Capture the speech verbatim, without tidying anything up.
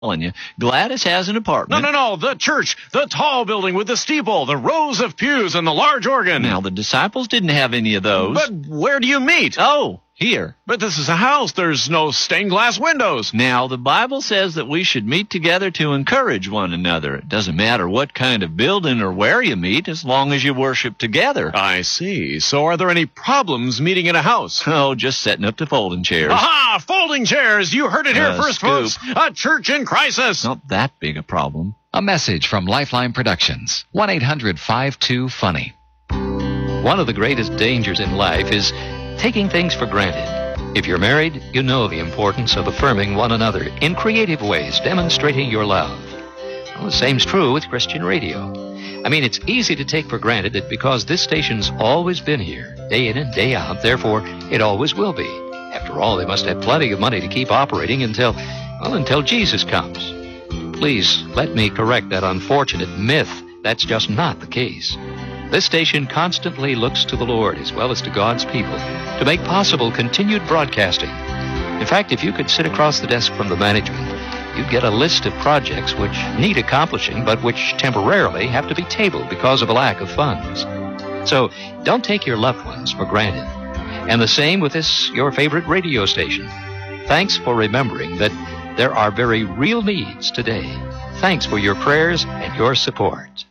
telling you, Gladys has an apartment. No, no, no, the church, the tall building with the steeple, the rows of pews, and the large organ. Now, the disciples didn't have any of those. But where do you meet? Oh, here. But this is a house. There's no stained glass windows. Now, the Bible says that we should meet together to encourage one another. It doesn't matter what kind of building or where you meet, as long as you worship together. I see. So are there any problems meeting in a house? Oh, just setting up the folding chairs. Aha! Folding chairs! You heard it here Uh, first, scoop. folks. A church in crisis. Not that big a problem. A message from Lifeline Productions. one eight hundred five two funny. One of the greatest dangers in life is taking things for granted. If you're married, you know the importance of affirming one another in creative ways, demonstrating your love. Well, the same's true with Christian radio. I mean, it's easy to take for granted that because this station's always been here, day in and day out, therefore it always will be. After all, they must have plenty of money to keep operating until, well, until Jesus comes. Please let me correct that unfortunate myth. That's just not the case. This station constantly looks to the Lord as well as to God's people to make possible continued broadcasting. In fact, if you could sit across the desk from the management, you'd get a list of projects which need accomplishing but which temporarily have to be tabled because of a lack of funds. So don't take your loved ones for granted. And the same with this, your favorite radio station. Thanks for remembering that there are very real needs today. Thanks for your prayers and your support.